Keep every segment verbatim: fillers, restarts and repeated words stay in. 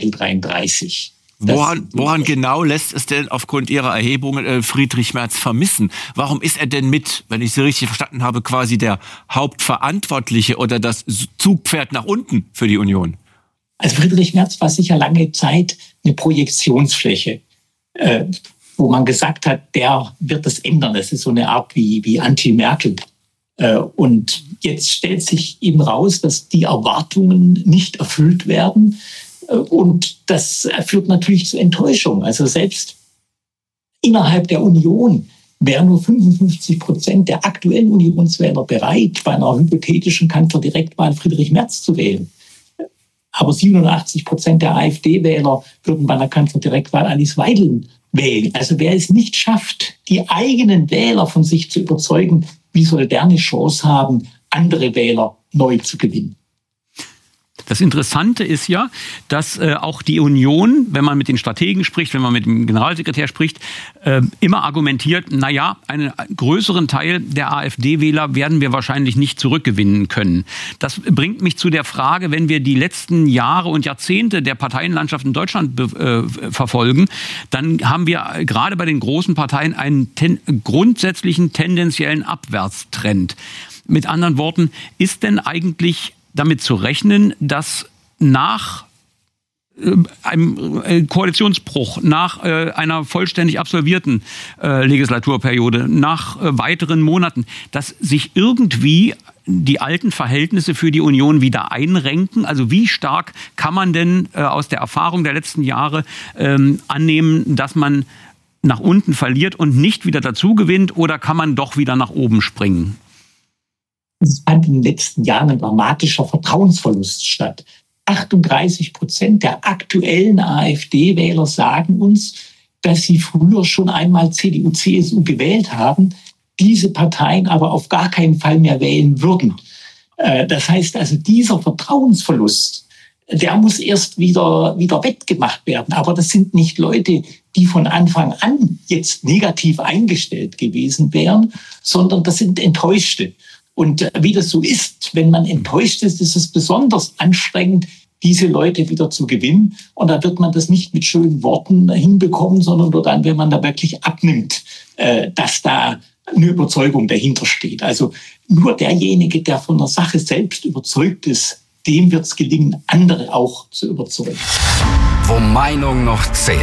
Artikel dreiunddreißig. Woran, woran genau lässt es denn aufgrund Ihrer Erhebungen äh, Friedrich Merz vermissen? Warum ist er denn mit, wenn ich Sie richtig verstanden habe, quasi der Hauptverantwortliche oder das Zugpferd nach unten für die Union? Also Friedrich Merz war sicher lange Zeit eine Projektionsfläche, äh, wo man gesagt hat, der wird das ändern. Das ist so eine Art wie, wie Anti-Merkel. Äh, und jetzt stellt sich eben raus, dass die Erwartungen nicht erfüllt werden. Und das führt natürlich zu Enttäuschung. Also selbst innerhalb der Union wären nur fünfundfünfzig Prozent der aktuellen Unionswähler bereit, bei einer hypothetischen Kanzlerdirektwahl Friedrich Merz zu wählen. Aber siebenundachtzig Prozent der AfD-Wähler würden bei einer Kanzlerdirektwahl Alice Weidel wählen. Also wer es nicht schafft, die eigenen Wähler von sich zu überzeugen, wie soll der eine Chance haben, andere Wähler neu zu gewinnen? Das Interessante ist ja, dass äh, auch die Union, wenn man mit den Strategen spricht, wenn man mit dem Generalsekretär spricht, äh, immer argumentiert, na ja, einen größeren Teil der AfD-Wähler werden wir wahrscheinlich nicht zurückgewinnen können. Das bringt mich zu der Frage, wenn wir die letzten Jahre und Jahrzehnte der Parteienlandschaft in Deutschland äh, verfolgen, dann haben wir gerade bei den großen Parteien einen ten- grundsätzlichen tendenziellen Abwärtstrend. Mit anderen Worten, ist denn eigentlich damit zu rechnen, dass nach äh, einem äh, Koalitionsbruch, nach äh, einer vollständig absolvierten äh, Legislaturperiode, nach äh, weiteren Monaten, dass sich irgendwie die alten Verhältnisse für die Union wieder einrenken? Also wie stark kann man denn äh, aus der Erfahrung der letzten Jahre ähm, annehmen, dass man nach unten verliert und nicht wieder dazu gewinnt, oder kann man doch wieder nach oben springen? Es fand in den letzten Jahren ein dramatischer Vertrauensverlust statt. achtunddreißig Prozent der aktuellen AfD-Wähler sagen uns, dass sie früher schon einmal C D U, C S U gewählt haben, diese Parteien aber auf gar keinen Fall mehr wählen würden. Das heißt also, dieser Vertrauensverlust, der muss erst wieder, wieder wettgemacht werden. Aber das sind nicht Leute, die von Anfang an jetzt negativ eingestellt gewesen wären, sondern das sind Enttäuschte. Und wie das so ist, wenn man enttäuscht ist, ist es besonders anstrengend, diese Leute wieder zu gewinnen. Und da wird man das nicht mit schönen Worten hinbekommen, sondern nur dann, wenn man da wirklich abnimmt, dass da eine Überzeugung dahinter steht. Also nur derjenige, der von der Sache selbst überzeugt ist, dem wird es gelingen, andere auch zu überzeugen. Wo Meinung noch zählt.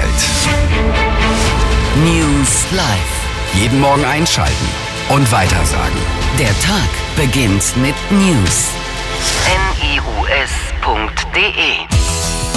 News Live. Jeden Morgen einschalten und weitersagen. Der Tag beginnt mit News. N I U S punkt D E